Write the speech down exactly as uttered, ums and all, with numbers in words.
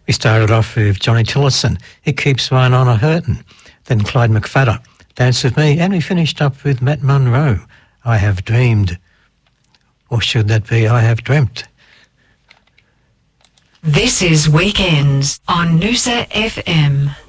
We started off with Johnny Tillotson, It Keeps Mine On a Hurtin', then Clyde McPhatter, Dance With Me, and we finished up with Matt Monro, I Have Dreamed. Or should that be I Have Dreamt? This is Weekends on Noosa F M.